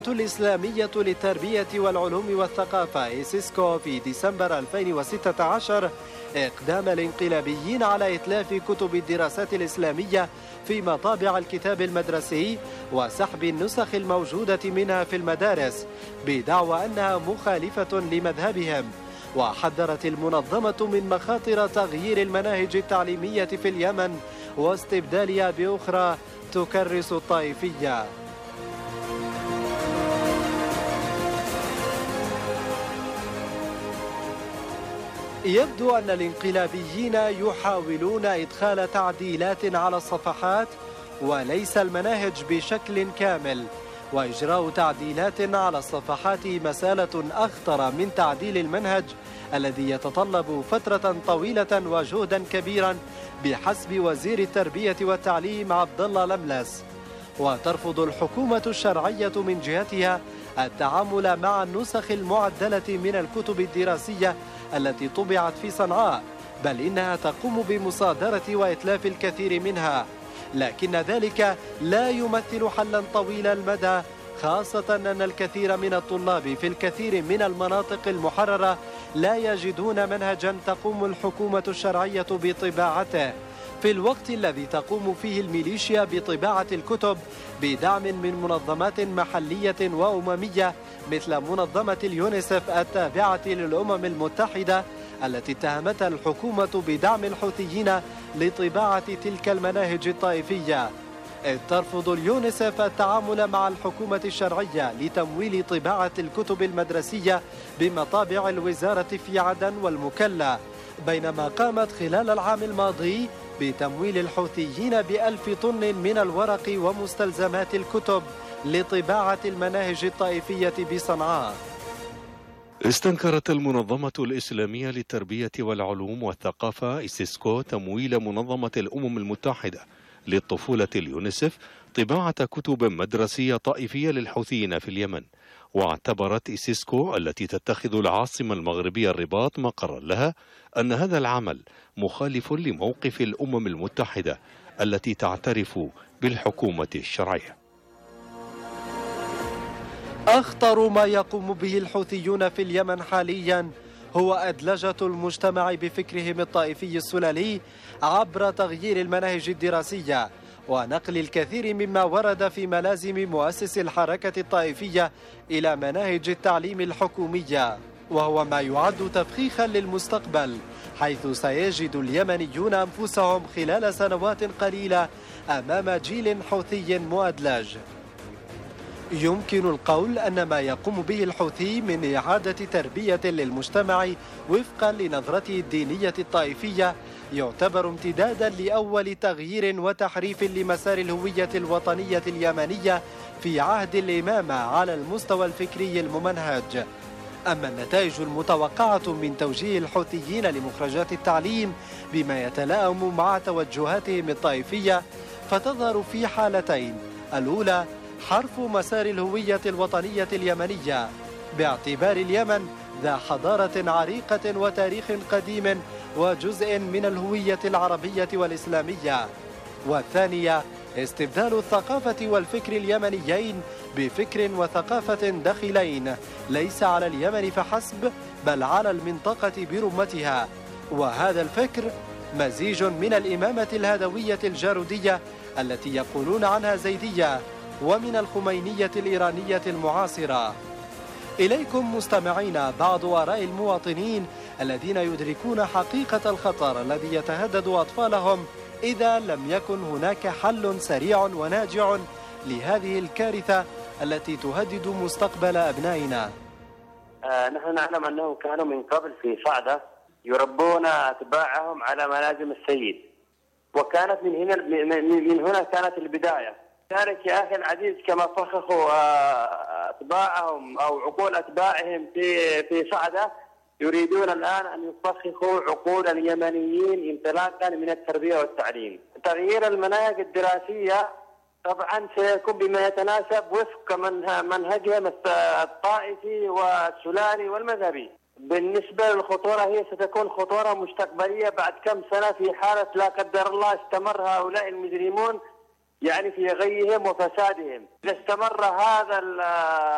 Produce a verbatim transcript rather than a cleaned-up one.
الإسلامية للتربية والعلوم والثقافة إسيسكو في ديسمبر ألفين وستة عشر إقدام الانقلابيين على إتلاف كتب الدراسات الإسلامية في مطابع الكتاب المدرسي وسحب النسخ الموجودة منها في المدارس بدعوى أنها مخالفة لمذهبهم. وحذرت المنظمة من مخاطر تغيير المناهج التعليمية في اليمن واستبدالها بأخرى تكرس الطائفية. يبدو أن الانقلابيين يحاولون إدخال تعديلات على الصفحات وليس المناهج بشكل كامل، وإجراء تعديلات على الصفحات مسألة أخطر من تعديل المنهج الذي يتطلب فترة طويلة وجهدا كبيرا بحسب وزير التربية والتعليم عبد الله لملس. وترفض الحكومة الشرعية من جهتها التعامل مع النسخ المعدلة من الكتب الدراسية التي طبعت في صنعاء، بل إنها تقوم بمصادرة وإتلاف الكثير منها، لكن ذلك لا يمثل حلا طويل المدى، خاصة أن الكثير من الطلاب في الكثير من المناطق المحررة لا يجدون منهجا تقوم الحكومة الشرعية بطباعته، في الوقت الذي تقوم فيه الميليشيا بطباعة الكتب بدعم من منظمات محلية وأممية مثل منظمة اليونيسف التابعة للأمم المتحدة التي اتهمتها الحكومة بدعم الحوثيين لطباعة تلك المناهج الطائفية. إذ ترفض اليونيسف التعامل مع الحكومة الشرعية لتمويل طباعة الكتب المدرسية بمطابع الوزارة في عدن والمكلا، بينما قامت خلال العام الماضي بتمويل الحوثيين بألف طن من الورق ومستلزمات الكتب لطباعة المناهج الطائفية بصنعاء. استنكرت المنظمة الإسلامية للتربية والعلوم والثقافة إسيسكو تمويل منظمة الأمم المتحدة للطفولة اليونيسف طباعة كتب مدرسية طائفية للحوثيين في اليمن. واعتبرت إسيسكو التي تتخذ العاصمة المغربية الرباط مقرا لها أن هذا العمل مخالف لموقف الأمم المتحدة التي تعترف بالحكومة الشرعية. أخطر ما يقوم به الحوثيون في اليمن حاليا هو أدلجة المجتمع بفكرهم الطائفي السلالي عبر تغيير المناهج الدراسية ونقل الكثير مما ورد في ملازم مؤسس الحركة الطائفية إلى مناهج التعليم الحكومية، وهو ما يعد تفخيخا للمستقبل، حيث سيجد اليمنيون أنفسهم خلال سنوات قليلة أمام جيل حوثي مؤدلج. يمكن القول أن ما يقوم به الحوثي من إعادة تربية للمجتمع وفقا لنظرته الدينية الطائفية يعتبر امتدادا لأول تغيير وتحريف لمسار الهوية الوطنية اليمنية في عهد الإمامة على المستوى الفكري الممنهج. أما النتائج المتوقعة من توجيه الحوثيين لمخرجات التعليم بما يتلائم مع توجهاتهم الطائفية فتظهر في حالتين: الأولى حرف مسار الهوية الوطنية اليمنية باعتبار اليمن ذا حضارة عريقة وتاريخ قديم وجزء من الهوية العربية والإسلامية، والثانية استبدال الثقافة والفكر اليمنيين بفكر وثقافة داخلين ليس على اليمن فحسب بل على المنطقة برمتها، وهذا الفكر مزيج من الإمامة الهدوية الجارودية التي يقولون عنها زيدية ومن الخمينية الإيرانية المعاصرة. إليكم مستمعين بعض آراء المواطنين الذين يدركون حقيقة الخطر الذي يتهدد أطفالهم إذا لم يكن هناك حل سريع وناجع لهذه الكارثة التي تهدد مستقبل أبنائنا. آه نحن نعلم أنهم كانوا من قبل في صعدة يربون أتباعهم على ملازم السيد، وكانت من هنا من هنا كانت البداية. ذلك يا أخي العزيز كما فخخوا أتباعهم أو عقول أتباعهم في في صعدة، يريدون الآن أن يفخخوا عقول اليمنيين انطلاقا من التربية والتعليم. تغيير المناهج الدراسية طبعا سيكون بما يتناسب وفق منهجهم الطائفي والسلالي والمذهبي. بالنسبة للخطورة هي ستكون خطورة مستقبلية بعد كم سنة في حالة لا قدر الله استمر هؤلاء المجرمون يعني في غيهم وفسادهم. إذا استمر هذا